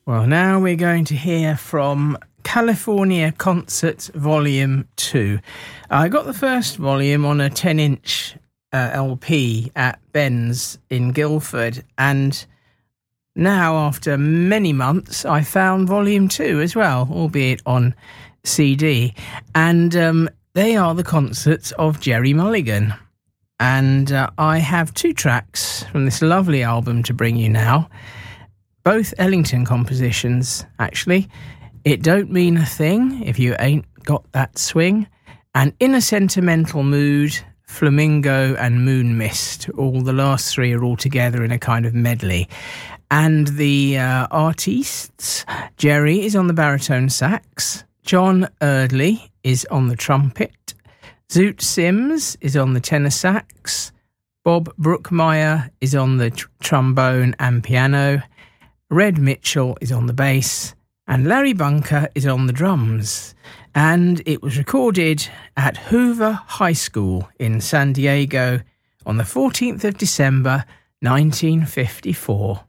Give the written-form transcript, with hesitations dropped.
Well, now we're going to hear from California Concerts Volume 2. I got the first volume on a 10-inch LP at Ben's in Guildford, and now, after many months, I found Volume 2 as well, albeit on CD. And they are the concerts of Gerry Mulligan. And I have 2 tracks from this lovely album to bring you now. Both Ellington compositions, actually. It Don't Mean a Thing If You Ain't Got That Swing, and In a Sentimental Mood, Flamingo and Moon Mist. All the last 3 are all together in a kind of medley. And the artists, Gerry is on the baritone sax, John Eardley is on the trumpet, Zoot Sims is on the tenor sax, Bob Brookmeyer is on the trombone and piano, Red Mitchell is on the bass, and Larry Bunker is on the drums. And it was recorded at Hoover High School in San Diego on the 14th of December, 1954.